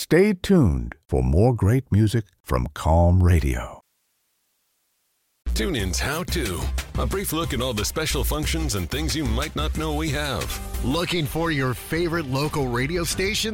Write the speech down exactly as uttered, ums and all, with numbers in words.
Stay tuned for more great music from Calm Radio. TuneIn's How To. A brief look at all the special functions and things you might not know we have. Looking for your favorite local radio station?